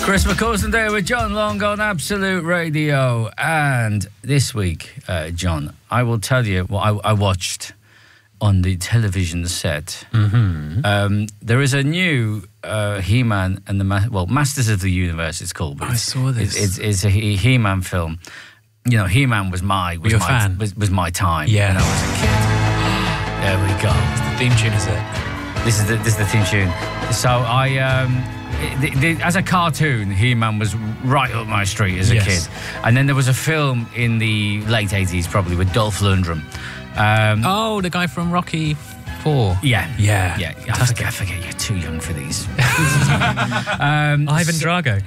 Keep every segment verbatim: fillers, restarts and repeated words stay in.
Chris McCausland there with John Long on Absolute Radio. And this week, uh, John, I will tell you what I, I watched on the television set. Mm-hmm. Um, there is a new uh, He-Man and the... Ma- well, Masters of the Universe it's called. But I saw this. It's, it's, it's a He- He-Man film. You know, He-Man was my... Was You're a my, fan? Was, was my time Yeah. when I was a kid. There we go. It's the theme tune, is it? This is the, this is the theme tune. So I... Um, The, the, as a cartoon, He-Man was right up my street as a Yes. kid. And then there was a film in the late eighties, probably, with Dolph Lundgren. Um, Oh, the guy from Rocky Four. yeah. Yeah. Yeah. I forget, I forget you're too young for these. um, Ivan Drago.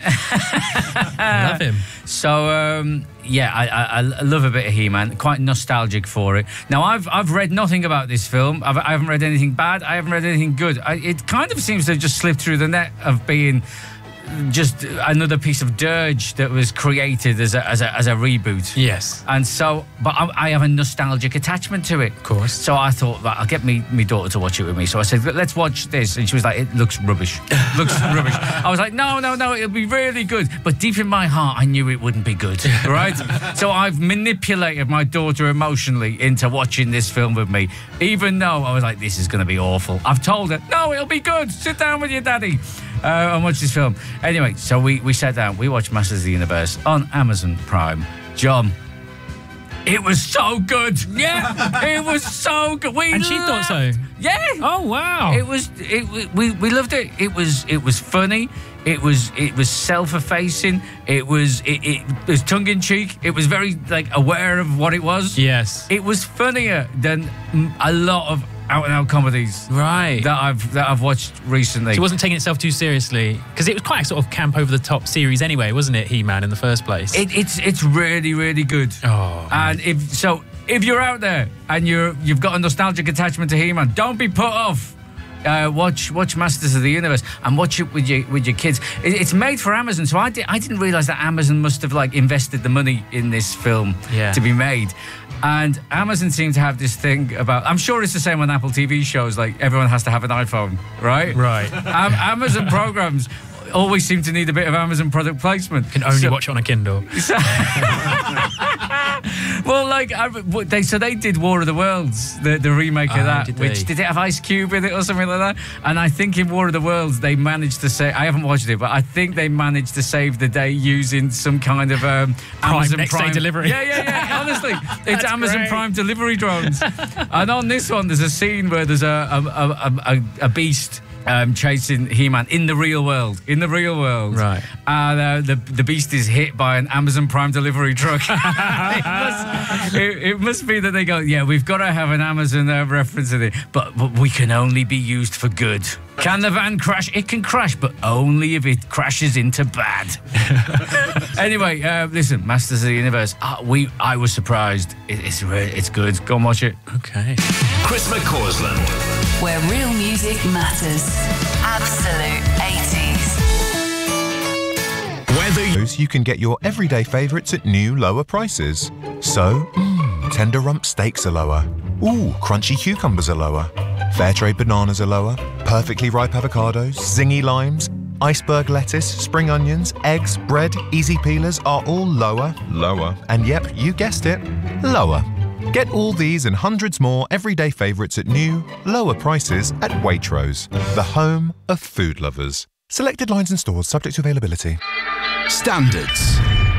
Love him. So, um, yeah, I, I, I love a bit of He-Man. Quite nostalgic for it. Now, I've I've read nothing about this film. I've, I haven't read anything bad. I haven't read anything good. I, it kind of seems to have just slipped through the net of being just another piece of dirge that was created as a as a, as a reboot. Yes. And so, but I, I have a nostalgic attachment to it. Of course. So I thought that I'll get me my daughter to watch it with me. So I said, let's watch this. And she was like, it looks rubbish. looks rubbish. I was like, no, no, no, it'll be really good. But deep in my heart, I knew it wouldn't be good, right? So I've manipulated my daughter emotionally into watching this film with me, even though I was like, this is going to be awful. I've told her, no, it'll be good. Sit down with your daddy. Uh, and watch this film. Anyway, so we, we sat down, we watched Masters of the Universe on Amazon Prime. John, it was so good. Yeah, it was so good. We And she thought so? laughed. Yeah. Oh, wow. It was. It we we loved it. It was. It was funny. It was. It was self-effacing. It was. It, it was tongue-in-cheek. It was very like aware of what it was. Yes. It was funnier than a lot of out-and-out comedies Right. that I've that I've watched recently. So it wasn't taking itself too seriously, because it was quite a sort of camp over the top series anyway, wasn't it? He-Man in the first place. It, it's it's really really good. Oh, and if so, if you're out there and you're you've got a nostalgic attachment to He-Man, don't be put off. Uh, watch watch Masters of the Universe and watch it with your with your kids. It, it's made for Amazon, so I, di- I didn't realise that Amazon must have like invested the money in this film Yeah. to be made. And Amazon seemed to have this thing about. I'm sure it's the same on Apple T V shows. Like everyone has to have an iPhone, right? Right. Um, Amazon programs always seem to need a bit of Amazon product placement. You can only So- watch it on a Kindle. Well, like I, they, so they did War of the Worlds, the, the remake of Oh, that. did Which they? did it have Ice Cube in it or something like that? And I think in War of the Worlds they managed to say I haven't watched it, but I think they managed to save the day using some kind of um, Prime, Amazon next day Prime delivery. Yeah, yeah, yeah. Honestly, it's That's Amazon great. Prime delivery drones. And on this one, there's a scene where there's a a, a, a, a beast. Um, chasing He-Man in the real world, in the real world, Right. And uh, the the beast is hit by an Amazon Prime delivery truck. it, must, it, it must be that they go, yeah, we've got to have an Amazon uh, reference in it, but but we can only be used for good. Can the van crash? It can crash, but only if it crashes into bad. Anyway, uh, listen, Masters of the Universe. Uh, we, I was surprised. It, it's re- it's good. Go and watch it. Okay. Chris McCausland. Where real music matters. Absolute eighties. Whether you... You can get your everyday favourites at new, lower prices. So, mm, tender rump steaks are lower. Ooh, crunchy cucumbers are lower. Fair trade bananas are lower. Perfectly ripe avocados, zingy limes, iceberg lettuce, spring onions, eggs, bread, easy peelers are all lower, lower, and yep, you guessed it, lower. Get all these and hundreds more everyday favourites at new, lower prices at Waitrose, the home of food lovers. Selected lines and stores subject to availability. Standards.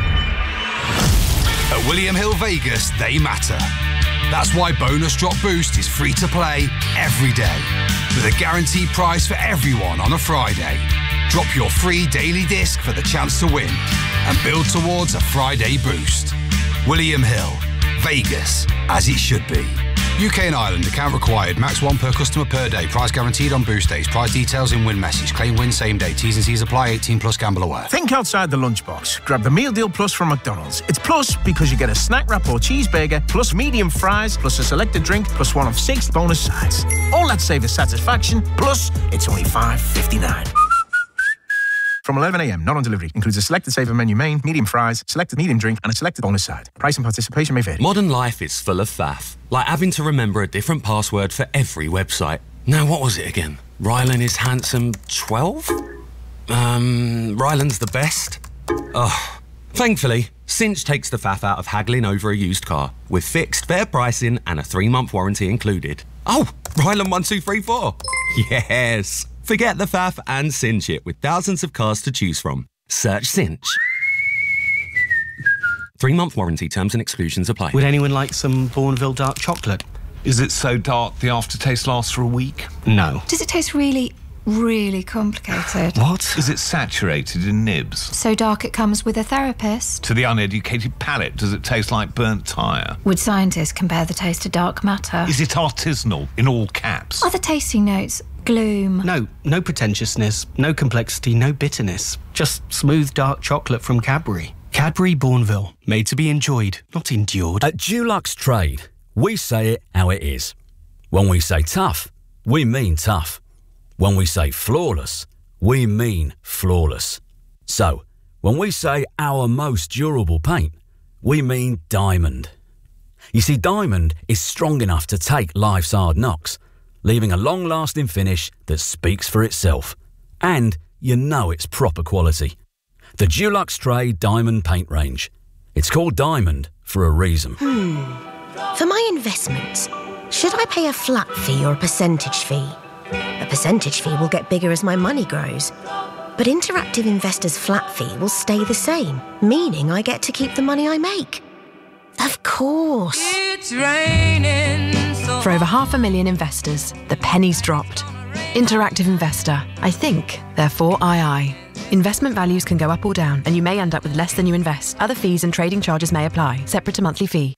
At William Hill Vegas, they matter. That's why Bonus Drop Boost is free to play every day, with a guaranteed prize for everyone on a Friday. Drop your free daily disc for the chance to win and build towards a Friday boost. William Hill, Vegas, as it should be. U K and Ireland, account required, max one per customer per day, price guaranteed on boost days, price details in win message, claim win same day, T's and C's apply, eighteen plus, gamble aware. Think outside the lunchbox. Grab the Meal Deal Plus from McDonald's. It's plus because you get a snack wrap or cheeseburger, plus medium fries, plus a selected drink, plus one of six bonus sides. All that savor satisfaction, plus it's only five fifty-nine. From eleven a.m, not on delivery. Includes a selected saver menu main, medium fries, selected medium drink, and a selected bonus side. Price and participation may vary. Modern life is full of faff, like having to remember a different password for every website. Now, what was it again? Rylan is handsome twelve? Um, Ryland's the best? Oh, thankfully, Cinch takes the faff out of haggling over a used car with fixed, fair pricing and a three-month warranty included. Oh, Ryland one two three four. Yes. Forget the faff and cinch it with thousands of cars to choose from. Search Cinch. Three-month warranty, terms and exclusions apply. Would anyone like some Bourneville dark chocolate? Is it so dark the aftertaste lasts for a week? No. Does it taste really, really complicated? What? Is it saturated in nibs? So dark it comes with a therapist? To the uneducated palate, does it taste like burnt tyre? Would scientists compare the taste to dark matter? Is it artisanal, in all caps? Are the tasting notes gloom? No, no pretentiousness, no complexity, no bitterness. Just smooth dark chocolate from Cadbury. Cadbury Bourneville, made to be enjoyed, not endured. At Dulux Trade, we say it how it is. When we say tough, we mean tough. When we say flawless, we mean flawless. So, when we say our most durable paint, we mean diamond. You see, diamond is strong enough to take life's hard knocks, leaving a long-lasting finish that speaks for itself. And you know it's proper quality. The Dulux Trade Diamond Paint Range. It's called Diamond for a reason. Hmm. For my investments, should I pay a flat fee or a percentage fee? A percentage fee will get bigger as my money grows. But Interactive Investor's flat fee will stay the same, meaning I get to keep the money I make. Of course. It's raining so For over half a million investors, the penny's dropped. Interactive Investor. I think, therefore I I. Investment values can go up or down, and you may end up with less than you invest. Other fees and trading charges may apply, separate to monthly fee.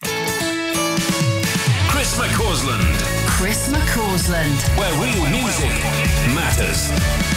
Chris McCausland. Chris McCausland. Where real music matters.